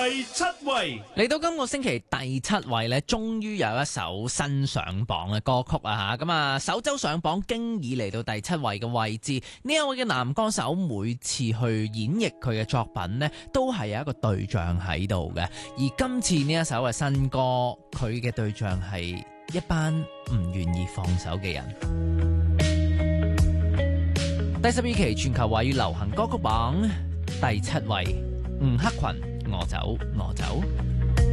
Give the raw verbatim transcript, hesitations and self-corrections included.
第七位。 嚟到今個星期第七位呢，終於有一首新上榜嘅歌曲啊吓，咁啊首周上榜經已嚟到第七位嘅位置。呢一位嘅男歌手每次去演繹佢嘅作品呢，都係有一個對象喺度嘅。而今次呢一首嘅新歌，佢嘅對象係一班唔願意放手嘅人。第十二期全球華語流行歌曲榜第七位，吳克群，我走我走。